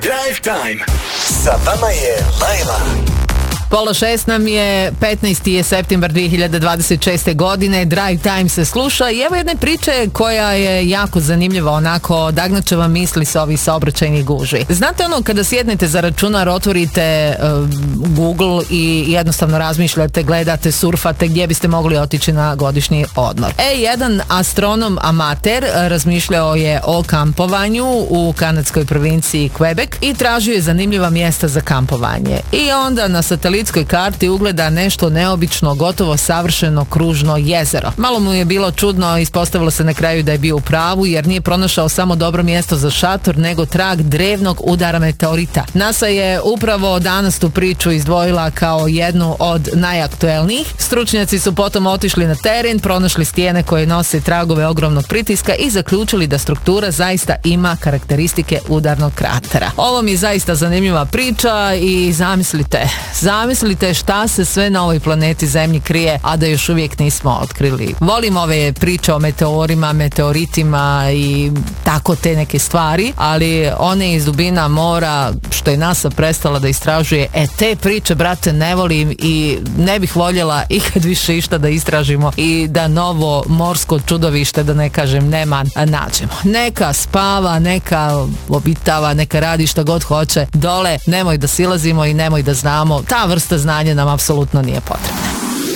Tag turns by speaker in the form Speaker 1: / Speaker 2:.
Speaker 1: Drive Time. Sa vama je Laila.
Speaker 2: 5:30 nam je, 15. je septembar 2026. godine, Drive Time se sluša i evo jedne priče koja je jako zanimljiva, onako dagnače vam misli sa ovih saobraćajnih gužvi. Znate ono kada sjednete za računar, otvorite Google i jednostavno razmišljate, gledate, surfate gdje biste mogli otići na godišnji odmor. Jedan astronom amater razmišljao je o kampovanju u kanadskoj provinciji Quebec i tražio je zanimljiva mjesta za kampovanje. I onda na satelitskoj karti ugleda nešto neobično, gotovo savršeno kružno jezero. Malo mu je bilo čudno, ispostavilo se na kraju da je bio u pravu jer nije pronašao samo dobro mjesto za šator, nego trag drevnog udara meteorita. NASA je upravo danas tu priču izdvojila kao jednu od najaktuelnijih. Stručnjaci su potom otišli na teren, pronašli stijene koje nose tragove ogromnog pritiska i zaključili da struktura zaista ima karakteristike udarnog kratera. Ovo mi je zaista zanimljiva priča i zamislite šta se sve na ovoj planeti Zemlji krije, a da još uvijek nismo otkrili. Volim ove priče o meteorima, meteoritima i tako te neke stvari, ali one iz dubina mora, što je NASA prestala da istražuje, te priče, brate, ne volim i ne bih voljela ikad više išta da istražimo i da novo morsko čudovište, da ne kažem nema, nađemo. Neka spava, neka obitava, neka radi šta god hoće dole, nemoj da silazimo i nemoj da znamo. Ta vrsta znanja nam apsolutno nije potrebna.